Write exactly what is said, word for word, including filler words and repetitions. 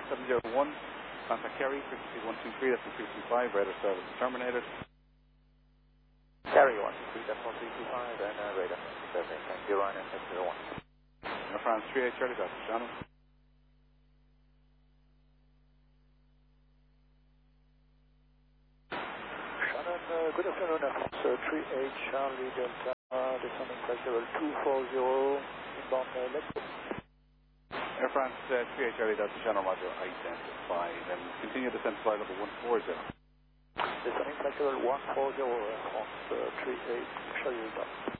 seven zero one, contact Kerry, frequency one two three, that's three two five, radar service terminated. Kerry one two three, that's one three two five, and uh, radar service zero nine and seven zero one. Air France three eight Charlie, Doctor Shannon. Shannon, uh, good afternoon, Air France uh, three eight Charlie Delta, uh, descending flight level two four zero, inbound uh, Let's Air France uh, three eight Charlie, Delta Shannon, Roger, identified, and continue descent flight level one four zero. Descending flight level one four zero, Air France uh, three eight Charlie Delta.